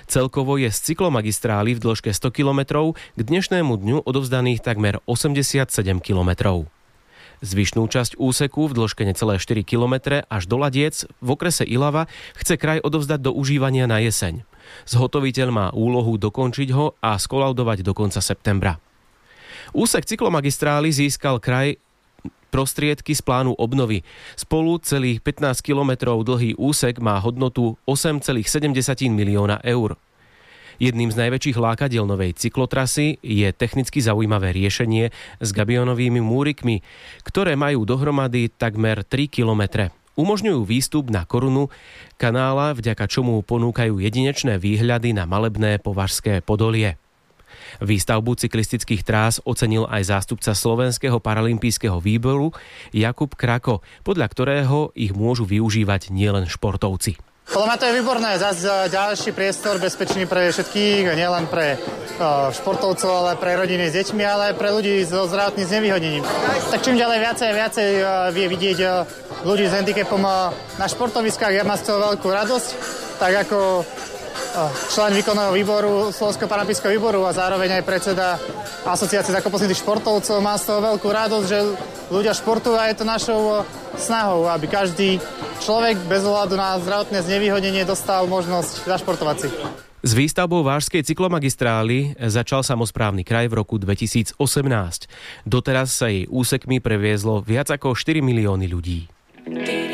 Celkovo je z cyklomagistrály v dĺžke 100 km k dnešnému dňu odovzdaných takmer 87 km. Zvyšnú časť úseku v dĺžke necelé 4 km až do Ladiec v okrese Ilava chce kraj odovzdať do užívania na jeseň. Zhotoviteľ má úlohu dokončiť ho a skolaudovať do konca septembra. Úsek cyklomagistrály získal kraj prostriedky z plánu obnovy. Spolu celých 15 kilometrov dlhý úsek má hodnotu 8,7 milióna eur. Jedným z najväčších lákadiel novej cyklotrasy je technicky zaujímavé riešenie s gabionovými múrikmi, ktoré majú dohromady takmer 3 kilometre. Umožňujú výstup na korunu kanála, vďaka čomu ponúkajú jedinečné výhľady na malebné Považské Podolie. Výstavbu cyklistických trás ocenil aj zástupca Slovenského paralympijského výboru Jakub Krako, podľa ktorého ich môžu využívať nielen športovci. Podľa mňa to je výborné, zase ďalší priestor bezpečný pre všetkých, nielen pre športovcov, ale pre rodiny s deťmi, ale aj pre ľudí so zdravotným znevýhodnením. Tak čím ďalej viacej vie vidieť ľudí s handicapom na športoviskách, ja mám z toho veľkú radosť, tak ako člen výkonného výboru Slovenského paralympijského výboru a zároveň aj predseda Asociácie zakopnutých športovcov, mám z toho veľkú radosť, že ľudia športujú a je to našou snahou, aby každý človek bez ohľadu na zdravotné znevýhodnenie dostal možnosť zašportovať si. S výstavbou Vážskej cyklomagistrály začal samosprávny kraj v roku 2018. Doteraz sa jej úsekmi previezlo viac ako 4 milióny ľudí.